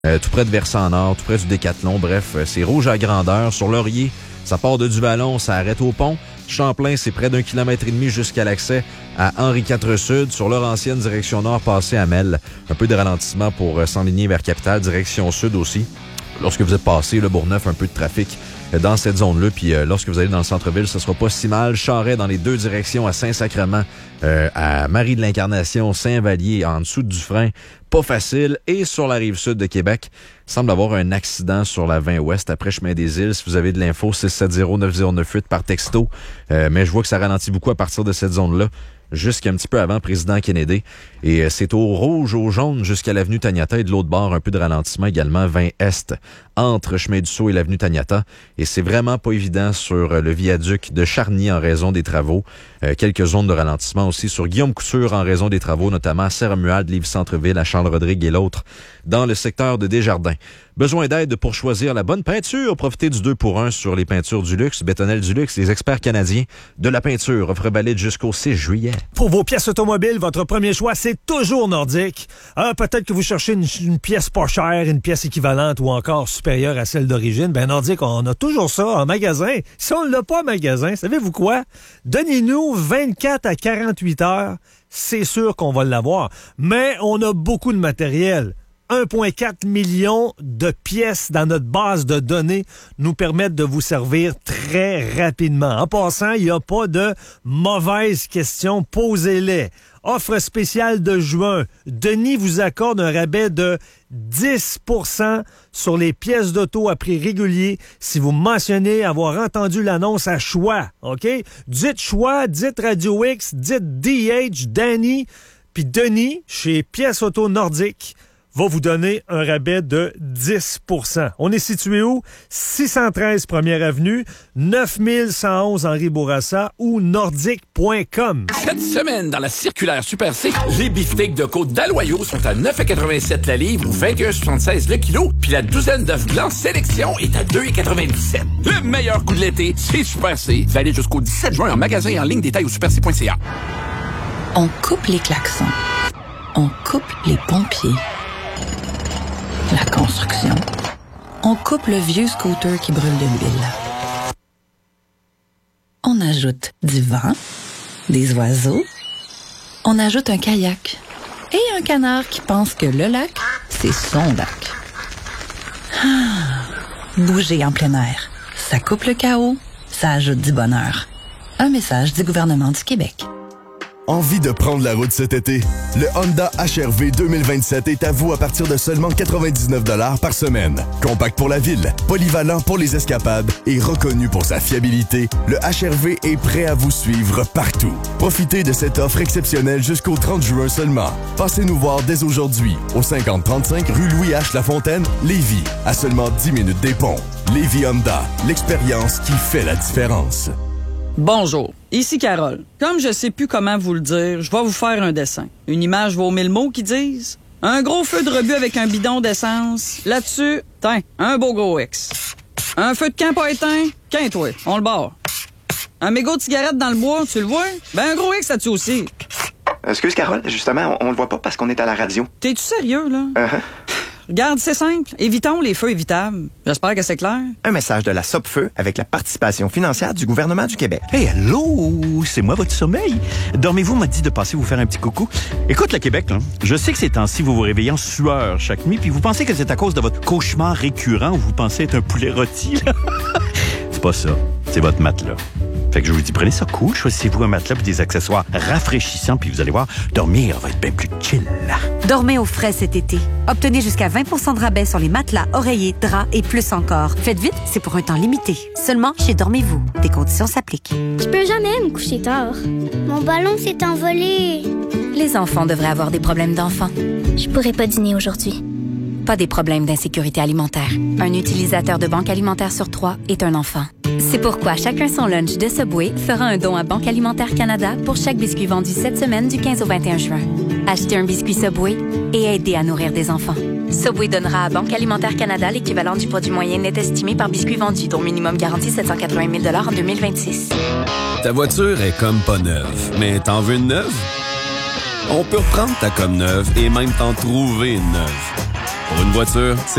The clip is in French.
tout près de Versant-Nord, tout près du Décathlon. Bref, c'est rouge à grandeur. Sur Laurier, ça part de Duvalon, ça arrête au pont. Champlain, c'est près d'1,5 km jusqu'à l'accès à Henri IV Sud. Sur Laurentienne, direction nord, passé à Mel. Un peu de ralentissement pour s'enligner vers Capitale, direction sud aussi. Lorsque vous êtes passé, le Bourgneuf, un peu de trafic dans cette zone-là. Puis lorsque vous allez dans le centre-ville, ce sera pas si mal. Charret dans les deux directions à Saint-Sacrement, à Marie de l'Incarnation, Saint-Vallier, en dessous de Dufresne. Pas facile. Et sur la rive sud de Québec, il semble avoir un accident sur la 20 Ouest après Chemin des Îles. Si vous avez de l'info, 670-9098 par texto. Mais je vois que ça ralentit beaucoup à partir de cette zone-là, jusqu'un petit peu avant Président Kennedy. Et c'est au rouge, au jaune, jusqu'à l'avenue Taniata. Et de l'autre bord, un peu de ralentissement également, 20 Est, entre Chemin du Sceau et l'avenue Taniata. Et c'est vraiment pas évident sur le viaduc de Charny en raison des travaux. Quelques zones de ralentissement aussi sur Guillaume Couture en raison des travaux, notamment à Saint-Romuald, Lévis-Centreville, à Charles-Rodrigue et l'autre dans le secteur de Desjardins. Besoin d'aide pour choisir la bonne peinture? Profitez du 2 pour 1 sur les peintures du luxe. Bétonnel du luxe, les experts canadiens de la peinture. Offre valide jusqu'au 6 juillet. Pour vos pièces automobiles, votre premier choix, c'est toujours Nordique. Peut-être que vous cherchez une pièce pas chère, une pièce équivalente ou encore supérieure à celle d'origine. Ben Nordique, on a toujours ça en magasin. Si on ne l'a pas en magasin, savez-vous quoi? Donnez-nous 24 à 48 heures. C'est sûr qu'on va l'avoir. Mais on a beaucoup de matériel. 1,4 million de pièces dans notre base de données nous permettent de vous servir très rapidement. En passant, il n'y a pas de mauvaises questions, posez-les. Offre spéciale de juin. Denis vous accorde un rabais de 10% sur les pièces d'auto à prix régulier si vous mentionnez avoir entendu l'annonce à Choix. OK? Dites Choix, dites Radio X, dites DH, Danny, puis Denis, chez Pièces Auto Nordique, va vous donner un rabais de 10%. On est situé où? 613 Première Avenue, 9111 Henri Bourassa ou nordique.com. Cette semaine, dans la circulaire Super C, les beefsteaks de côte d'Aloyau sont à 9,87 la livre ou 21,76 le kilo, puis la douzaine d'œufs blancs sélection est à 2,97. Le meilleur coup de l'été, c'est Super C. Valide jusqu'au 17 juin en magasin et en ligne, détail au superc.ca. On coupe les klaxons. On coupe les pompiers. La construction. On coupe le vieux scooter qui brûle de l'huile. On ajoute du vent, des oiseaux. On ajoute un kayak et un canard qui pense que le lac, c'est son lac. Bouger en plein air. Ça coupe le chaos, ça ajoute du bonheur. Un message du gouvernement du Québec. Envie de prendre la route cet été? Le Honda HR-V 2027 est à vous à partir de seulement 99$ par semaine. Compact pour la ville, polyvalent pour les escapades et reconnu pour sa fiabilité, le HR-V est prêt à vous suivre partout. Profitez de cette offre exceptionnelle jusqu'au 30 juin seulement. Passez nous voir dès aujourd'hui au 5035 rue Louis H. Lafontaine, Lévis, à seulement 10 minutes des ponts. Lévis Honda, l'expérience qui fait la différence. Bonjour, ici Carole. Comme je sais plus comment vous le dire, je vais vous faire un dessin. Une image vaut 1000 mots qui disent un gros feu de rebut avec un bidon d'essence. Là-dessus, tiens, un beau gros X. Un feu de camp pas éteint, qu'un-toi, on le barre. Un mégot de cigarette dans le bois, tu le vois? Ben un gros X là-dessus aussi. Excuse Carole, justement, on le voit pas parce qu'on est à la radio. T'es-tu sérieux, là? Regarde, c'est simple. Évitons les feux évitables. J'espère que c'est clair. Un message de la Sopfeu avec la participation financière du gouvernement du Québec. Hey, allô? C'est moi votre sommeil. Dormez-vous m'a dit de passer vous faire un petit coucou. Écoute, le Québec, là, je sais que ces temps-ci, vous vous réveillez en sueur chaque nuit, puis vous pensez que c'est à cause de votre cauchemar récurrent où vous pensez être un poulet rôti. C'est pas ça. C'est votre matelas. Fait que je vous dis, prenez ça cool, choisissez-vous un matelas et des accessoires rafraîchissants, puis vous allez voir, dormir va être bien plus chill. Dormez au frais cet été. Obtenez jusqu'à 20% de rabais sur les matelas, oreillers, draps et plus encore. Faites vite, c'est pour un temps limité. Seulement chez Dormez-vous. Des conditions s'appliquent. Je peux jamais me coucher tard. Mon ballon s'est envolé. Les enfants devraient avoir des problèmes d'enfants. Je pourrais pas dîner aujourd'hui. Pas des problèmes d'insécurité alimentaire. Un utilisateur de Banque Alimentaire sur 3 est un enfant. C'est pourquoi Chacun son lunch de Subway fera un don à Banque Alimentaire Canada pour chaque biscuit vendu cette semaine du 15 au 21 juin. Achetez un biscuit Subway et aidez à nourrir des enfants. Subway donnera à Banque Alimentaire Canada l'équivalent du produit moyen net estimé par biscuit vendu, dont minimum garanti 780 000 $ en 2026. Ta voiture est comme pas neuve, mais t'en veux une neuve? On peut reprendre ta comme neuve et même t'en trouver une neuve. Pour une voiture,